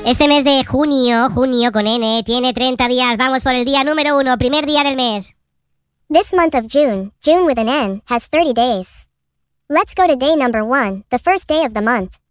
Este mes de junio con N, tiene 30 días. Vamos por el día número 1, primer día del mes. This month of June with an N, has 30 days. Let's go to day number 1, the first day of the month.